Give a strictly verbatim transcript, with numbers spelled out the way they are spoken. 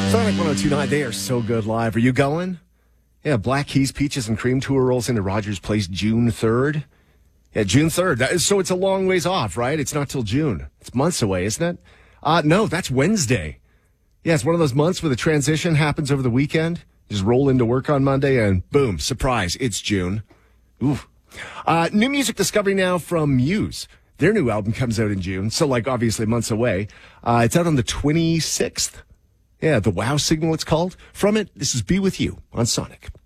Sonic one oh two point nine, they are so good live. Are you going? Yeah, Black Keys, Peaches, and Cream Tour rolls into Rogers Place June third. Yeah, June third. That is, so it's a long ways off, right? It's not till June. It's months away, isn't it? Uh, no, that's Wednesday. Yeah, it's one of those months where the transition happens over the weekend. You just roll into work on Monday and boom, surprise, it's June. Ooh. Uh, new music discovery now from Muse. Their new album comes out in June, so like obviously months away. Uh, it's out on the twenty-sixth. Yeah, the Wow Signal it's called. From it, this is Be With You on Sonic.